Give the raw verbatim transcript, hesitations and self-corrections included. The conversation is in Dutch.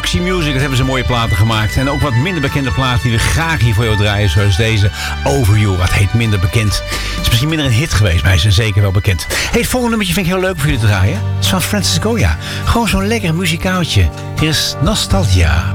Roxy Music, dat hebben ze mooie platen gemaakt. En ook wat minder bekende platen die we graag hier voor jou draaien. Zoals deze Over You, wat heet minder bekend. Het is misschien minder een hit geweest, maar hij is zeker wel bekend. Hey, het volgende nummertje vind ik heel leuk voor jullie te draaien. Het is van Francis Goya. Gewoon zo'n lekker muzikaaltje. Hier is Nostalgia.